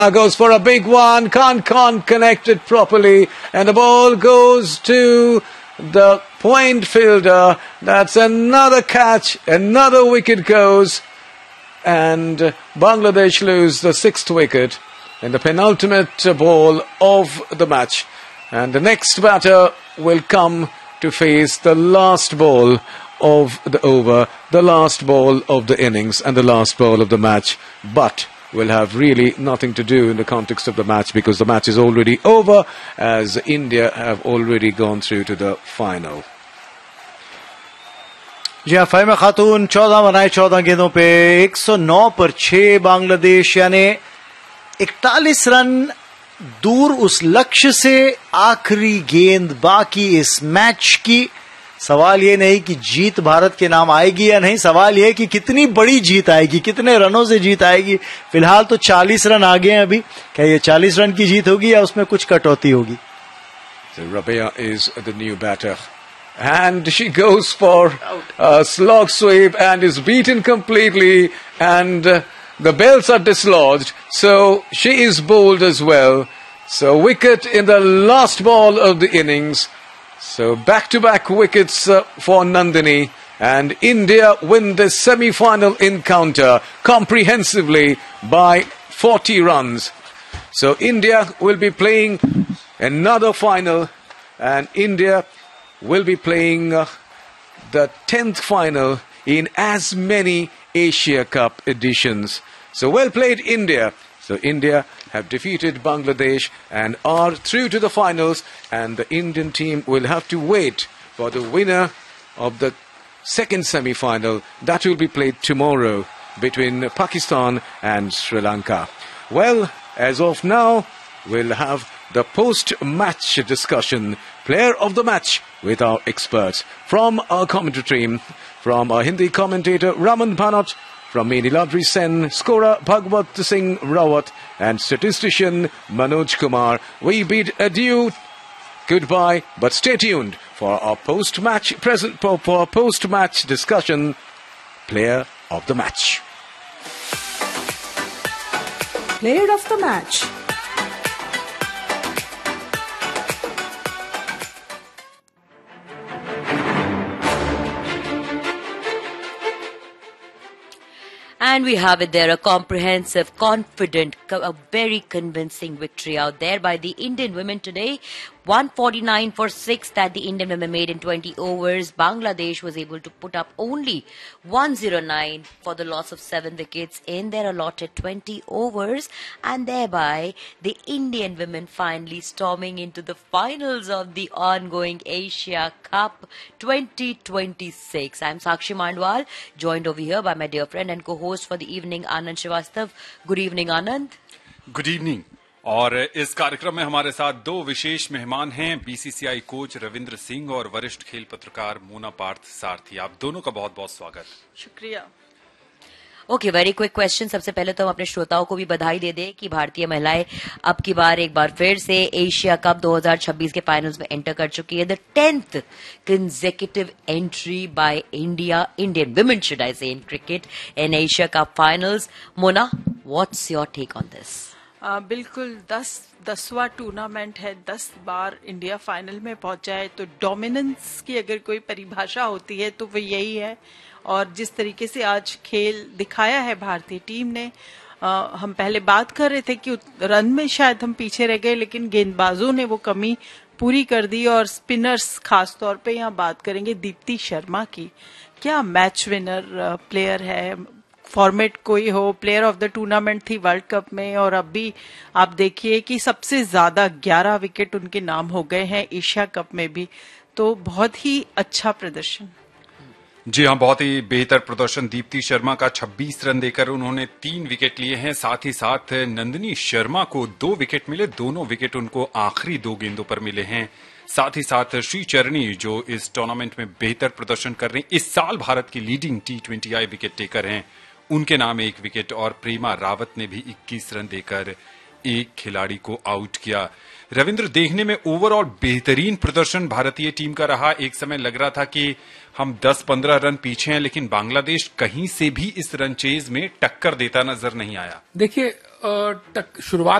Goes for a big one, can't connect it properly, and the ball goes to the point fielder. That's another catch, another wicket goes, and Bangladesh lose the sixth wicket in the penultimate ball of the match. And the next batter will come to face the last ball of the over, the last ball of the innings, and the last ball of the match. But will have really nothing to do in the context of the match, because the match is already over, as India have already gone through to the final. जी हाँ, फहीमा खातून 14 बनाए 14 गेंदों पे 109 पर 6 बांग्लादेश, यानी 41 run दूर उस लक्ष्य से। आखिरी गेंद बाकी इस मैच की। सवाल ये नहीं कि जीत भारत के नाम आएगी या नहीं, सवाल ये कि कितनी बड़ी जीत आएगी, कितने रनों से जीत आएगी। फिलहाल तो 40 रन आ गए हैं अभी। क्या ये 40 रन की जीत होगी या उसमें कुछ कटौती होगी? So Rabia is the new batter, and she goes for a slog sweep and is beaten completely, and the bells are dislodged, so she is bowled as well. So wicket in the last ball of the innings. So back-to-back wickets for Nandini, and India win this semi-final encounter comprehensively by 40 runs. So India will be playing another final, and India will be playing the 10th final in as many Asia Cup editions. So well played, India. So India have defeated Bangladesh and are through to the finals, and the Indian team will have to wait for the winner of the second semi-final that will be played tomorrow between Pakistan and Sri Lanka. Well, as of now, we'll have the post-match discussion, player of the match, with our experts from our commentary team, from our Hindi commentator Raman Bhanot, from me Niladri Sen, scorer Bhagwat Singh Rawat, and statistician Manoj Kumar. We bid adieu, goodbye, but stay tuned for our post-match discussion, player of the match. Player of the match. And we have it there, a comprehensive, confident, a very convincing victory out there by the Indian women today. 149 for 6 that the Indian women made in 20 overs. Bangladesh was able to put up only 109 for the loss of 7 wickets in their allotted 20 overs. And thereby, the Indian women finally storming into the finals of the ongoing Asia Cup 2026. I'm Sakshi Mandwal, joined over here by my dear friend and co-host for the evening, Anand Srivastav. Good evening, Anand. Good evening. और इस कार्यक्रम में हमारे साथ दो विशेष मेहमान हैं, BCCI coach Ravindra Singh और वरिष्ठ खेल पत्रकार मोना पार्थ सारथी। आप दोनों का बहुत बहुत स्वागत। शुक्रिया। Okay, very quick question. सबसे पहले तो हम अपने श्रोताओं को भी बधाई दे दें कि भारतीय महिलाएं अब की बार एक बार फिर से एशिया कप 2026 के फाइनल्स में एंटर कर चुकी है। The 10th consecutive entry by Indian women, should I say, in cricket in Asia Cup finals. Mona, what's your take on this? बिल्कुल 10वां टूर्नामेंट है, 10 बार इंडिया फाइनल में पहुंचा है, तो डोमिनेंस की अगर कोई परिभाषा होती है तो वो यही है। और जिस तरीके से आज खेल दिखाया है भारतीय टीम ने, हम पहले बात कर रहे थे कि रन में शायद हम पीछे रह गए, लेकिन गेंदबाजों ने वो कमी पूरी कर दी। और स्पिनर्स, खास तौर पे यहाँ बात करेंगे दीप्ति शर्मा की, क्या मैच विनर प्लेयर है। फॉर्मेट कोई हो, प्लेयर ऑफ द टूर्नामेंट थी वर्ल्ड कप में, और अब भी आप देखिए कि सबसे ज्यादा 11 विकेट उनके नाम हो गए हैं एशिया कप में भी। तो बहुत ही अच्छा प्रदर्शन। जी हाँ, बहुत ही बेहतर प्रदर्शन। दीप्ति शर्मा का 26 रन देकर उन्होंने 3 विकेट लिए हैं। साथ ही साथ नंदिनी शर्मा को 2 विकेट मिले, दोनों विकेट उनको आखिरी 2 गेंदों पर मिले हैं। साथ ही साथ श्री चरणी, जो इस टूर्नामेंट में बेहतर प्रदर्शन कर रहे हैं, इस साल भारत की लीडिंग T20I विकेट टेकर हैं, उनके नाम 1 विकेट। और प्रेमा रावत ने भी 21 रन देकर एक खिलाड़ी को आउट किया। रविंद्र, देखने में ओवरऑल बेहतरीन प्रदर्शन भारतीय टीम का रहा। एक समय लग रहा था कि हम 10-15 रन पीछे हैं, लेकिन बांग्लादेश कहीं से भी इस रन चेज में टक्कर देता नजर नहीं आया। देखिए, शुरुआत